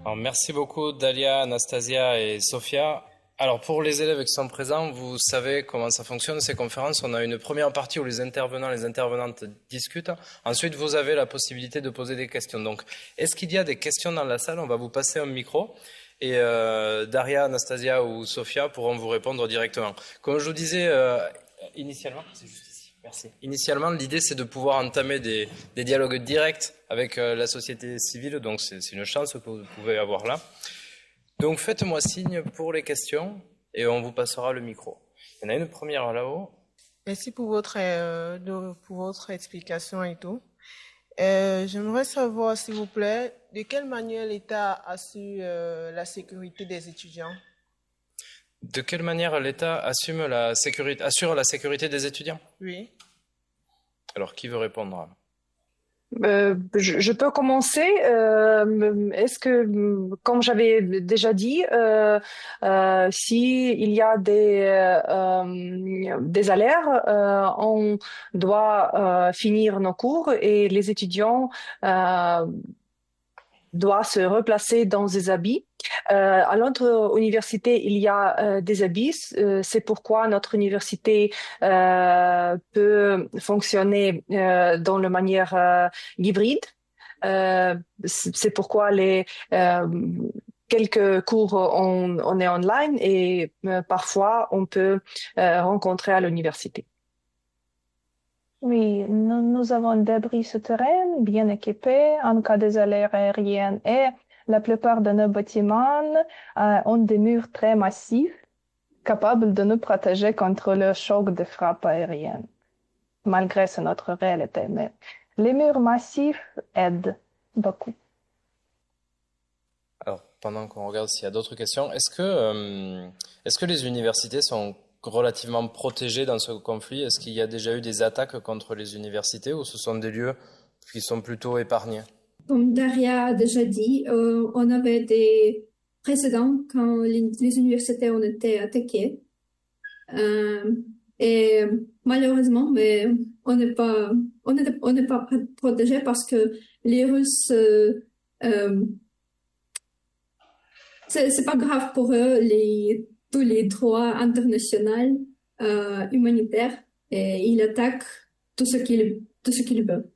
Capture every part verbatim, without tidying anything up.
Alors, merci beaucoup Dalia, Anastasia et Sofia. Alors pour les élèves qui sont présents, vous savez comment ça fonctionne ces conférences. On a une première partie où les intervenants, les intervenantes discutent. Ensuite, vous avez la possibilité de poser des questions. Donc, est-ce qu'il y a des questions dans la salle? On va vous passer un micro et euh, Daria, Anastasia ou Sofia pourront vous répondre directement. Comme je vous disais euh, initialement, c'est juste ici. Merci. Initialement, l'idée c'est de pouvoir entamer des, des dialogues directs avec euh, la société civile. Donc, c'est, c'est une chance que vous pouvez avoir là. Donc faites-moi signe pour les questions et on vous passera le micro. Il y en a une première là-haut. Merci pour votre, euh, de, pour votre explication et tout. Euh, j'aimerais savoir, s'il vous plaît, de quelle manière l'État assure euh, la sécurité des étudiants? De quelle manière l'État assume la sécurité, assure la sécurité des étudiants? Oui. Alors, qui veut répondre? Euh, je, je peux commencer. Euh, est-ce que, comme j'avais déjà dit, euh, euh, si il y a des euh, des alertes, euh, on doit euh, finir nos cours et les étudiants euh, doivent se replacer dans des habits. Euh, à notre université, il y a euh, des habits. Euh, c'est pourquoi notre université euh, peut fonctionner euh, dans la manière euh, hybride. Euh, c'est pourquoi les euh, quelques cours on, on est online et euh, parfois on peut euh, rencontrer à l'université. Oui, nous, nous avons des abris souterrains bien équipés en cas des alertes aériennes et la plupart de nos bâtiments euh, ont des murs très massifs capables de nous protéger contre le choc de frappe aérienne, malgré c'est notre réalité. Mais les murs massifs aident beaucoup. Alors, pendant qu'on regarde s'il y a d'autres questions, est-ce que, euh, est-ce que les universités sont relativement protégées dans ce conflit? Est-ce qu'il y a déjà eu des attaques contre les universités ou ce sont des lieux qui sont plutôt épargnés? Comme Daria a déjà dit, euh, on avait des précédents quand les, les universités ont été attaquées. Euh, et malheureusement, mais on n'est pas, on n'est, on n'est pas protégé parce que les Russes, euh, euh, c'est, c'est pas grave pour eux les tous les droits internationaux euh, humanitaires et ils attaquent tout ce qu'ils tout ce qu'ils veulent.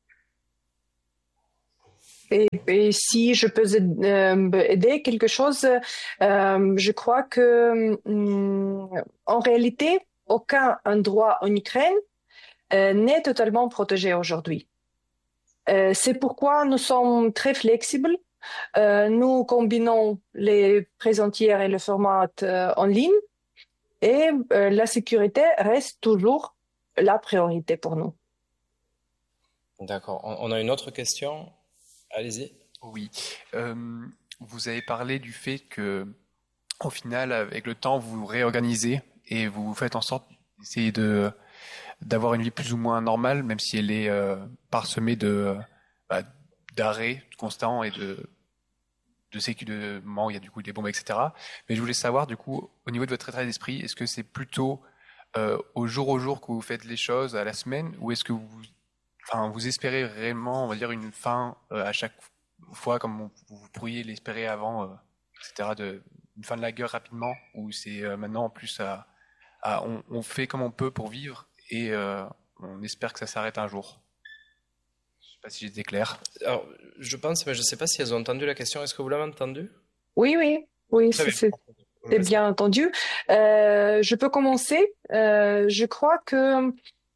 Et, et si je peux euh, aider quelque chose, euh, je crois que euh, en réalité, aucun endroit en Ukraine euh, n'est totalement protégé aujourd'hui. Euh, c'est pourquoi nous sommes très flexibles. Euh, nous combinons les présentières et le format euh, en ligne et euh, la sécurité reste toujours la priorité pour nous. D'accord. On, on a une autre question. Allez-y. Oui. Euh, vous avez parlé du fait que, au final, avec le temps, vous vous réorganisez et vous faites en sorte d'essayer de d'avoir une vie plus ou moins normale, même si elle est euh, parsemée de bah, d'arrêts constants et de de sécurité, où il y a du coup des bombes, et cetera. Mais je voulais savoir, du coup, au niveau de votre état d'esprit, est-ce que c'est plutôt euh, au jour au jour que vous faites les choses, à la semaine, ou est-ce que vous Enfin, vous espérez réellement, on va dire, une fin euh, à chaque fois, comme on, vous pourriez l'espérer avant, euh, et cetera, de, une fin de la guerre rapidement, ou c'est euh, maintenant en plus à, à on, on fait comme on peut pour vivre et euh, on espère que ça s'arrête un jour. Je ne sais pas si j'étais clair. Alors, je pense, mais je ne sais pas si elles ont entendu la question. Est-ce que vous l'avez entendu? Oui, oui, oui, Très c'est, bien. c'est bien entendu. Euh, je peux commencer. Euh, je crois que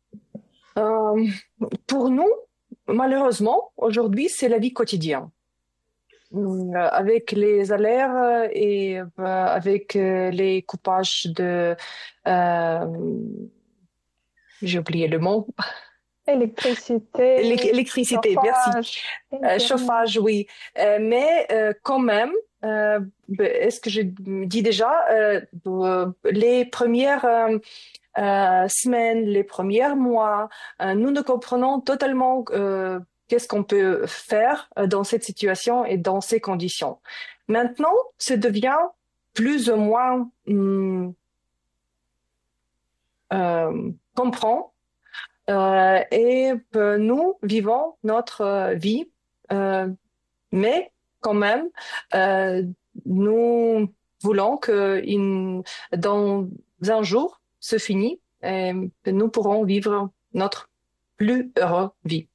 Euh, pour nous, malheureusement, aujourd'hui, c'est la vie quotidienne. Euh, avec les alertes et euh, avec euh, les coupages de... Euh, j'ai oublié le mot. Électricité, L'électricité, électricité, merci. Euh, chauffage, oui. Euh, mais euh, quand même, euh, est-ce que je dis déjà, euh, les premières... Euh, Euh, semaines, les premiers mois, euh, nous ne comprenons totalement euh, qu'est-ce qu'on peut faire euh, dans cette situation et dans ces conditions. Maintenant, ça devient plus ou moins hum, euh, comprend euh, et euh, nous vivons notre euh, vie, euh, mais quand même, euh, nous voulons que in- dans un jour se finit et que nous pourrons vivre notre plus heureuse vie.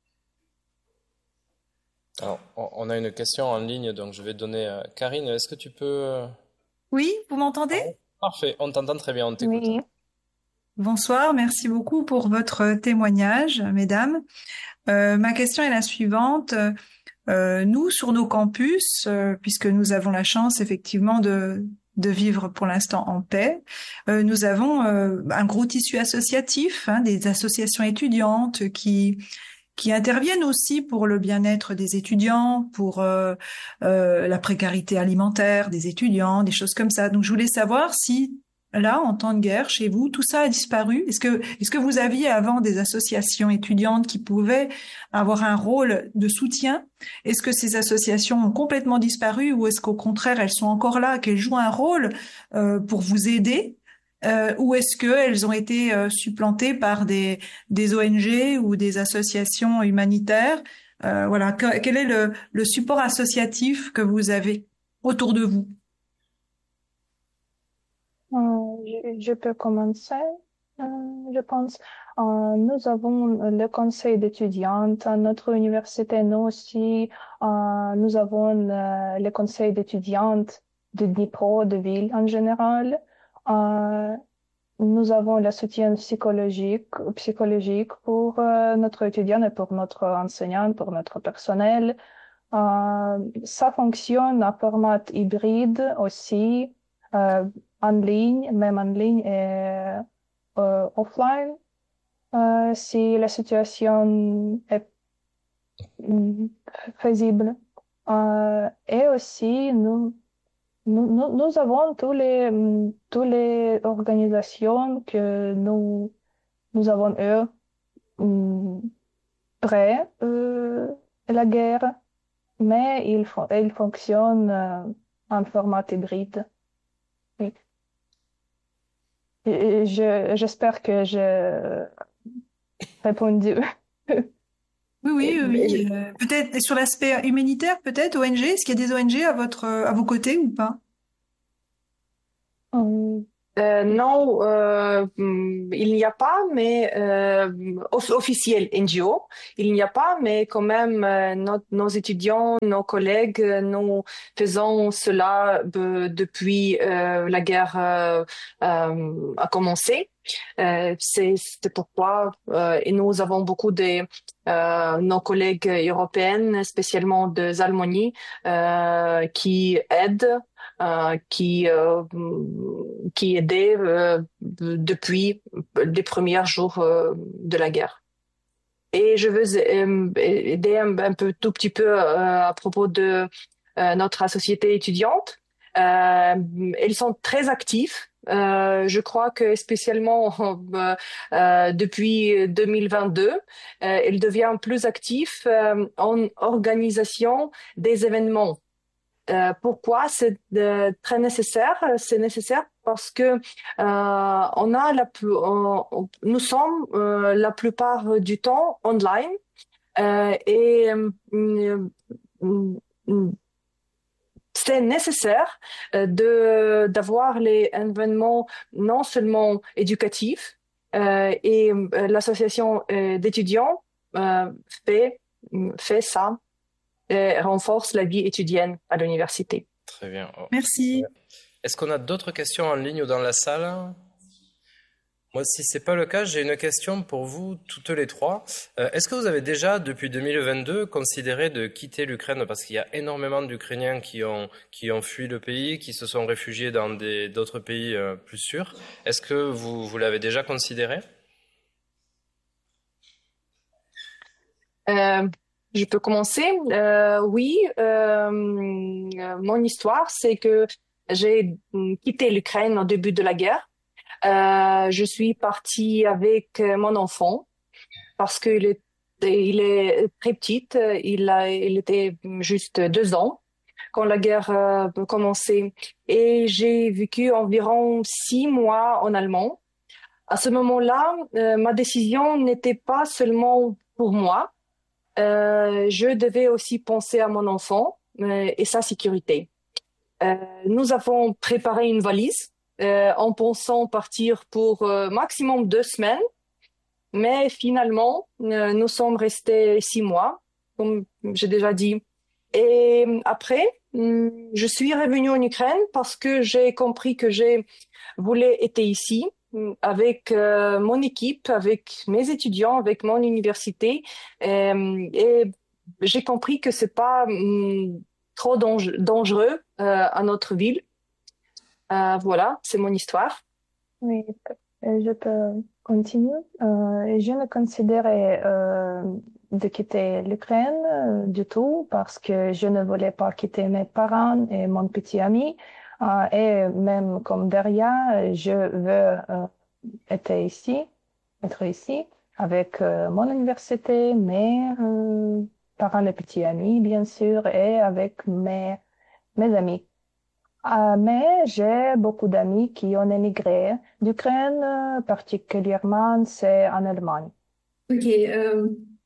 Alors, on on a une question en ligne, donc je vais donner à Karine. Est-ce que tu peux... euh, Oui, vous m'entendez? parler? Parfait, on t'entend très bien, on t'écoute. Oui. Bonsoir, merci beaucoup pour votre témoignage, mesdames. Euh, ma question est la suivante. Euh, nous, sur nos campus, euh, puisque nous avons la chance effectivement de, de vivre pour l'instant en paix, euh, nous avons euh, un gros tissu associatif, hein, des associations étudiantes qui qui interviennent aussi pour le bien-être des étudiants, pour euh, euh, la précarité alimentaire des étudiants, des choses comme ça. Donc, je voulais savoir si, là, en temps de guerre, chez vous, tout ça a disparu. Est-ce que, est-ce que vous aviez avant des associations étudiantes qui pouvaient avoir un rôle de soutien? Est-ce que ces associations ont complètement disparu ou est-ce qu'au contraire, elles sont encore là, qu'elles jouent un rôle euh, pour vous aider? Euh, ou est-ce qu'elles ont été euh, supplantées par des, des O N G ou des associations humanitaires? Euh, voilà, Que- quel est le, le support associatif que vous avez autour de vous? Euh, je, je peux commencer, euh, je pense. Euh, nous avons le conseil d'étudiantes à notre université, nous aussi. Euh, nous avons euh, le conseil d'étudiantes de Dnipro, de ville en général. Euh, nous avons le soutien psychologique, psychologique pour euh, notre étudiant et pour notre enseignant, pour notre personnel. Euh, ça fonctionne en format hybride aussi, euh, en ligne, même en ligne et euh, offline, euh, si la situation est mm, faisible. Euh, et aussi, nous, nous, nous, nous avons tous les, mm, tous les organisations que nous, nous avons eues mm, près euh, la guerre, mais il, fon- il fonctionne euh, en format hybride. Oui. Et- et je, j'espère que j'ai répondu. Oui, oui, Et- oui. et- oui. Euh, peut-être et sur l'aspect humanitaire, peut-être O N G. Est-ce qu'il y a des O N G à votre, à vos côtés ou pas? Hum, Euh, non, euh, hum, il n'y a pas, mais euh, off- officiel N G O, il n'y a pas, mais quand même, euh, nos, nos étudiants, nos collègues, euh, nous faisons cela euh, depuis euh, la guerre euh, euh, a commencé. Euh, c'est c'est pourquoi euh, et nous avons beaucoup de euh, nos collègues européennes, spécialement de Allemagne, euh, qui aident euh, qui euh, qui aidait euh, depuis les premiers jours euh, de la guerre. Et je veux euh, aider un, un peu, tout petit peu euh, à propos de euh, notre société étudiante. Euh, Ils sont très actifs. Euh, je crois que spécialement euh, euh, depuis deux mille vingt-deux, euh, il devient plus actif euh, en organisation des événements. Euh, pourquoi c'est euh, très nécessaire? C'est nécessaire parce que euh, on a la plus, on- on- nous sommes euh, la plupart du temps online euh, et euh, euh, euh, c'est nécessaire euh, de d'avoir les événements non seulement éducatifs euh, et euh, l'association euh, d'étudiants euh, fait fait ça et renforce la vie étudienne à l'université. Très bien. Oh. Merci. Est-ce qu'on a d'autres questions en ligne ou dans la salle? Moi, si c'est pas le cas, j'ai une question pour vous toutes les trois. Euh, est-ce que vous avez déjà, depuis deux mille vingt-deux, considéré de quitter l'Ukraine? Parce qu'il y a énormément d'Ukrainiens qui ont, qui ont fui le pays, qui se sont réfugiés dans des, d'autres pays euh, plus sûrs. Est-ce que vous, vous l'avez déjà considéré? Euh, je peux commencer. Euh, oui, euh, mon histoire, c'est que j'ai quitté l'Ukraine au début de la guerre. Euh, je suis partie avec mon enfant parce qu'il est, il est très petit. Il a, il était juste deux ans quand la guerre a commencé. Et j'ai vécu environ six mois en Allemagne. À ce moment-là, euh, ma décision n'était pas seulement pour moi. Euh, je devais aussi penser à mon enfant euh, et sa sécurité. Euh, nous avons préparé une valise euh, en pensant partir pour euh, maximum deux semaines, mais finalement, euh, nous sommes restés six mois, comme j'ai déjà dit. Et après, hum, je suis revenue en Ukraine parce que j'ai compris que je voulais être ici hum, avec euh, mon équipe, avec mes étudiants, avec mon université. Euh, et j'ai compris que c'est pas hum, trop dange- dangereux euh, à notre ville. Euh, voilà, c'est mon histoire. Oui, euh, je peux continuer. Euh, je ne considérais euh, de quitter l'Ukraine euh, du tout parce que je ne voulais pas quitter mes parents et mon petit ami. Euh, et même comme derrière, je veux euh, être ici, être ici avec euh, mon université, mes euh, parents et petits amis, bien sûr, et avec mes, mes amis. Ah, mais j'ai beaucoup d'amis qui ont émigré d'Ukraine, euh, particulièrement c'est en Allemagne. Ok, euh,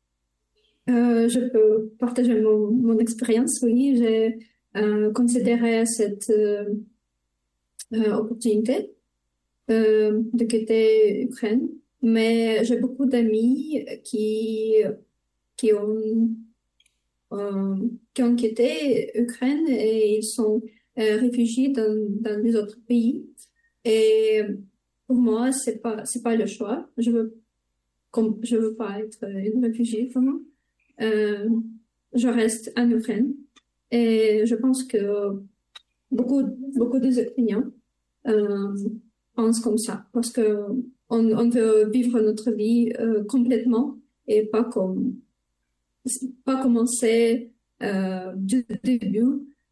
euh, je peux partager mon, mon expérience. Oui, j'ai euh, considéré cette euh, euh, opportunité euh, de quitter l'Ukraine, mais j'ai beaucoup d'amis qui, qui ont, euh, qui ont quitté l'Ukraine et ils sont euh, réfugiés dans, dans les autres pays. Et pour moi, c'est pas, c'est pas le choix. Je veux, comme, je veux pas être une réfugiée, vraiment. Euh, je reste en Ukraine. Et je pense que beaucoup, beaucoup des Ukrainiens euh, pensent comme ça, parce que on, on veut vivre notre vie euh, complètement et pas comme pas commencer euh, du début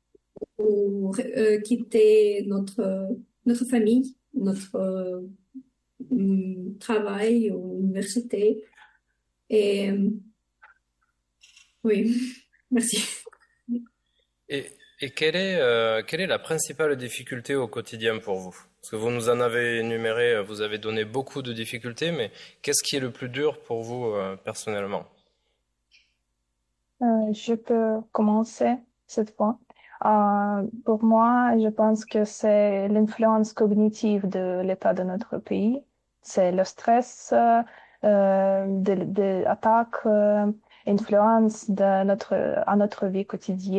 ou euh, quitter notre notre famille, notre euh, travail ou université. Et euh, oui, merci. Et, et quelle est, euh, quelle est la principale difficulté au quotidien pour vous? Parce que vous nous en avez énuméré, vous avez donné beaucoup de difficultés, mais qu'est-ce qui est le plus dur pour vous euh, personnellement? Euh, je peux commencer cette fois. Euh, pour moi, je pense que c'est l'influence cognitive de l'état de notre pays. C'est le stress, euh, euh, de, de attaques, euh, influence de notre, à notre vie quotidienne.